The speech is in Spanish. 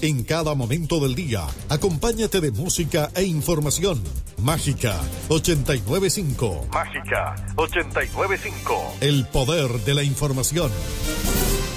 En cada momento del día, acompáñate de música e información. Mágica 89.5. Mágica 89.5. El poder de la información.